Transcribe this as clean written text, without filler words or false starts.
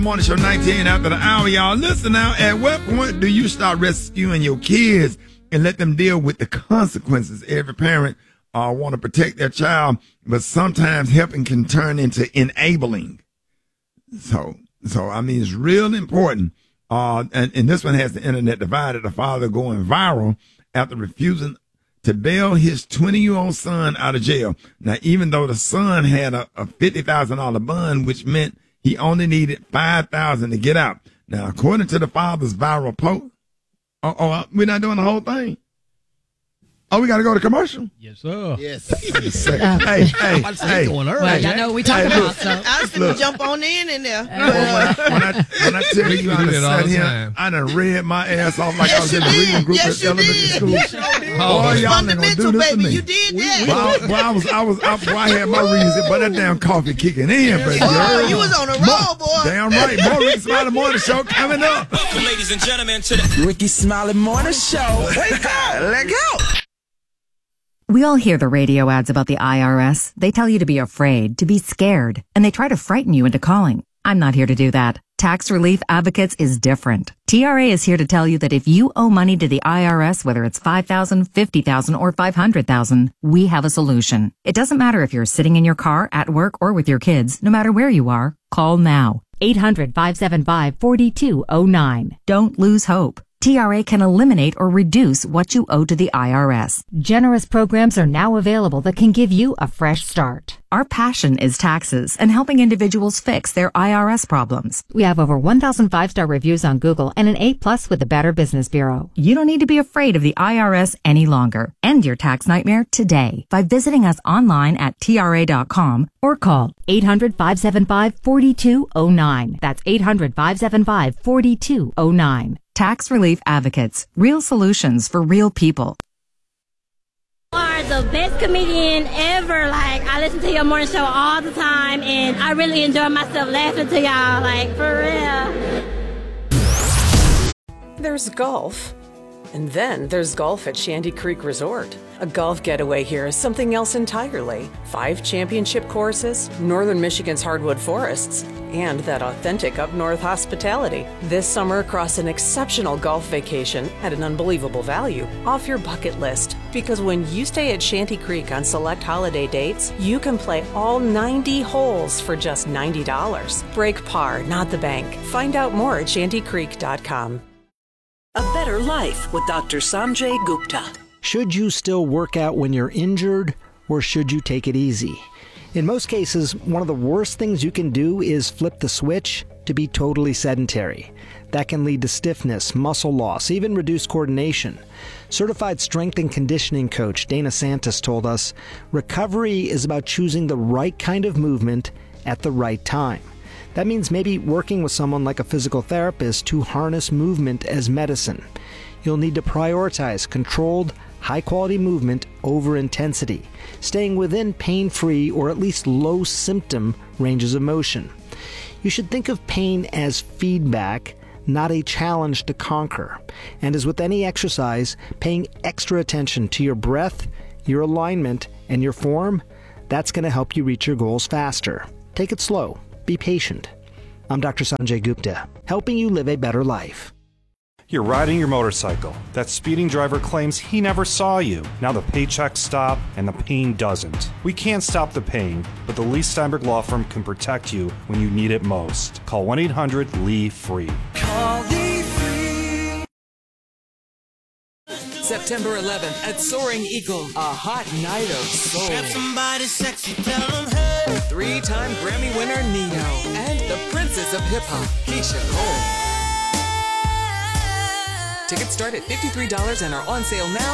Morning Show 19 after the hour, y'all. Listen now, at what point do you start rescuing your kids and let them deal with the consequences? Every parent want to protect their child, but sometimes helping can turn into enabling. So I mean, it's real important. And this one has the internet divided. A father going viral after refusing to bail his 20-year-old son out of jail. Now, even though the son had a $50,000 bond, which meant he only needed $5,000 to get out. Now, according to the father's viral post, we're not doing the whole thing. Oh, we got to go to commercial? Yes, sir. Yes. Hey. Going early. Well, y'all know what we talking about. So. I was going to jump on in there. When I tell you I done sat here, I done read my ass off like I was in the reading group at elementary school. Boy, y'all ain't gonna do this to me. You did that. Boy, I had my reason, but that damn coffee kicking in, baby. Oh, you was on a roll, boy. Damn right. More Ricky Smiley Morning Show coming up. Welcome, ladies and gentlemen, to the Ricky Smiley Morning Show. Wake up. Let go. We all hear the radio ads about the IRS. They tell you to be afraid, to be scared, and they try to frighten you into calling. I'm not here to do that. Tax Relief Advocates is different. TRA is here to tell you that if you owe money to the IRS, whether it's $5,000, $50,000, or $500,000, we have a solution. It doesn't matter if you're sitting in your car, at work, or with your kids. No matter where you are, call now. 800-575-4209. Don't lose hope. TRA can eliminate or reduce what you owe to the IRS. Generous programs are now available that can give you a fresh start. Our passion is taxes and helping individuals fix their IRS problems. We have over 1,000 5-star reviews on Google and an A+ with the Better Business Bureau. You don't need to be afraid of the IRS any longer. End your tax nightmare today by visiting us online at TRA.com or call 800-575-4209. That's 800-575-4209. Tax Relief Advocates. Real solutions for real people. You are the best comedian ever. Like, I listen to your morning show all the time, and I really enjoy myself laughing to y'all, like, for real. There's golf. And then there's golf at Shanty Creek Resort. A golf getaway here is something else entirely. 5 championship courses, northern Michigan's hardwood forests, and that authentic up-north hospitality. This summer, across an exceptional golf vacation at an unbelievable value, off your bucket list. Because when you stay at Shanty Creek on select holiday dates, you can play all 90 holes for just $90. Break par, not the bank. Find out more at shantycreek.com. A Better Life with Dr. Sanjay Gupta. Should you still work out when you're injured, or should you take it easy? In most cases, one of the worst things you can do is flip the switch to be totally sedentary. That can lead to stiffness, muscle loss, even reduced coordination. Certified strength and conditioning coach Dana Santos told us, recovery is about choosing the right kind of movement at the right time. That means maybe working with someone like a physical therapist to harness movement as medicine. You'll need to prioritize controlled, high-quality movement over intensity, staying within pain-free or at least low-symptom ranges of motion. You should think of pain as feedback, not a challenge to conquer. And as with any exercise, paying extra attention to your breath, your alignment, and your form, that's going to help you reach your goals faster. Take it slow. Be patient. I'm Dr. Sanjay Gupta, helping you live a better life. You're riding your motorcycle. That speeding driver claims he never saw you. Now the paychecks stop and the pain doesn't. We can't stop the pain, but the Lee Steinberg Law Firm can protect you when you need it most. Call 1-800-LEE-FREE. Call Lee Free. September 11th at Soaring Eagle, a hot night of soul. Grab somebody sexy, tell them hey. 3-time Grammy winner Neo and the Princess of Hip Hop, Keisha Cole. Tickets start at $53 and are on sale now